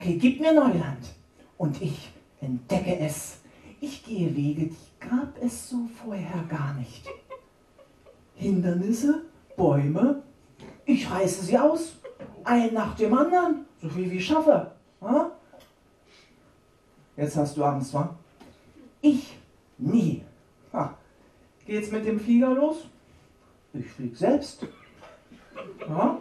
Okay, gib mir Neuland und ich entdecke es. Ich gehe Wege, die gab es so vorher gar nicht. Hindernisse, Bäume, ich reiße sie aus, ein nach dem anderen, so viel wie ich schaffe. Ha? Jetzt hast du Angst, wa? Ich nie. Ha. Geht's mit dem Flieger los? Ich flieg selbst. Ja?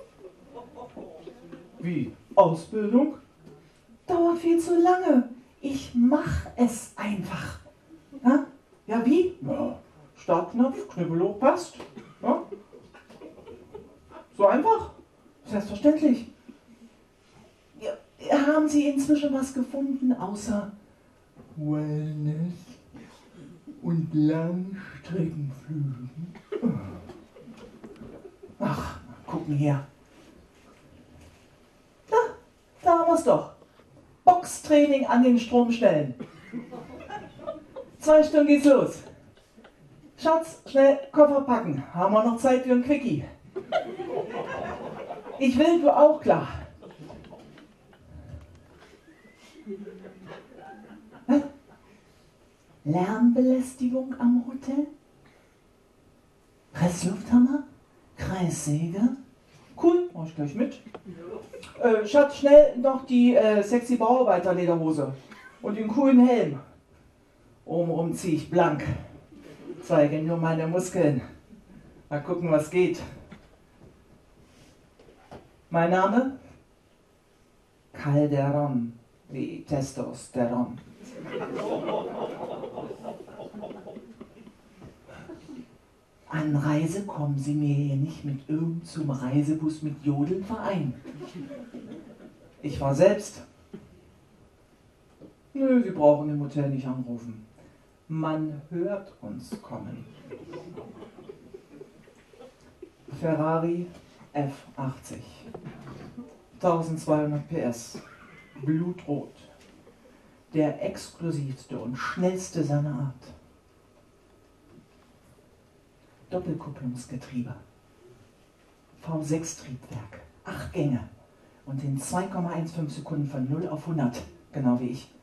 Wie? Ausbildung? Dauert viel zu lange. Ich mach es einfach. Ja, ja wie? Ja. Startknopf, Knüppel hoch, passt. Ja? So einfach? Selbstverständlich. Ja, haben Sie inzwischen was gefunden, außer Wellness und Langstreckenflügen? Ach, gucken hier. Da haben wir es doch. Boxtraining an den Stromstellen. 2 Stunden geht's los. Schatz, schnell Koffer packen. Haben wir noch Zeit für ein Quickie? Ich will, du auch, klar. Was? Lärmbelästigung am Hotel? Presslufthammer? Kreissäge? Cool, mach ich gleich mit. Schatz, schnell noch die sexy Bauarbeiterlederhose und den coolen Helm. Obenrum ziehe ich blank. Zeige nur meine Muskeln. Mal gucken, was geht. Mein Name? Calderon, wie Testosteron. Anreise kommen Sie mir hier nicht mit irgend zum Reisebus mit Jodeln verein. Ich war selbst. Nö, Sie brauchen im Hotel nicht anrufen. Man hört uns kommen. Ferrari F80. 1200 PS. Blutrot. Der exklusivste und schnellste seiner Art. Doppelkupplungsgetriebe. V6-Triebwerk. 8 Gänge. Und in 2,15 Sekunden von 0 auf 100. Genau wie ich.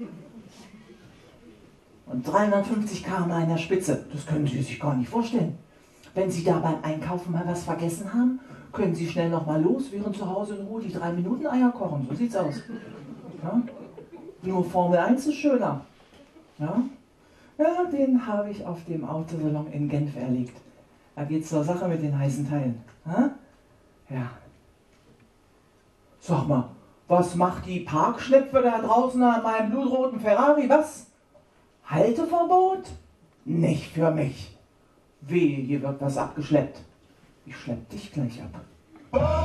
Und 350 km/h in der Spitze. Das können Sie sich gar nicht vorstellen. Wenn Sie da beim Einkaufen mal was vergessen haben, können Sie schnell noch mal los, während zu Hause in Ruhe die 3 Minuten Eier kochen. So sieht's aus. Ja? Nur Formel 1 ist schöner. Ja? Ja, den habe ich auf dem Autosalon in Genf erlegt. Da geht's zur Sache mit den heißen Teilen. Ha? Ja. Sag mal, was macht die Parkschlepfe da draußen an meinem blutroten Ferrari? Was? Halteverbot? Nicht für mich. Wehe, hier wird was abgeschleppt. Ich schlepp dich gleich ab.